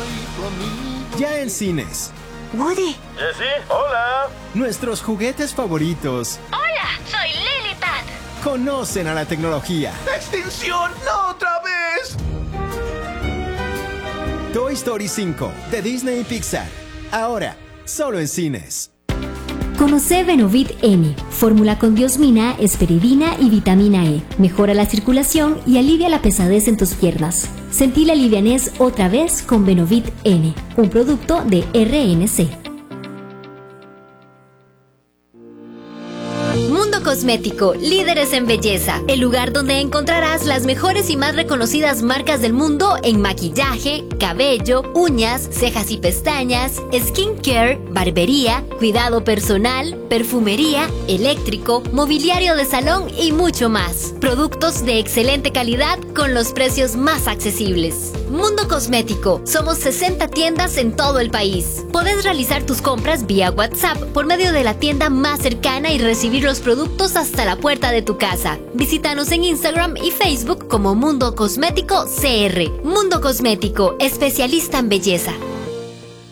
Ya en cines. Woody. Jessie, hola. Nuestros juguetes favoritos. Hola, soy Lilipad. Conocen a la tecnología. ¡Extinción! ¡No otra vez! Toy Story 5 de Disney y Pixar. Ahora, solo en cines. Conoce Benovit N, fórmula con diosmina, esperidina y vitamina E. Mejora la circulación y alivia la pesadez en tus piernas. Sentí la livianez otra vez con Benovit N, un producto de RNC. Mundo Cosmético, líderes en belleza. El lugar donde encontrarás las mejores y más reconocidas marcas del mundo en maquillaje, cabello, uñas, cejas y pestañas, skincare, barbería, cuidado personal, perfumería, eléctrico, mobiliario de salón y mucho más. Productos de excelente calidad con los precios más accesibles. Mundo Cosmético. Somos 60 tiendas en todo el país. Podés realizar tus compras vía WhatsApp por medio de la tienda más cercana y recibir los productos hasta la puerta de tu casa. Visítanos en Instagram y Facebook como Mundo Cosmético CR. Mundo Cosmético, especialista en belleza.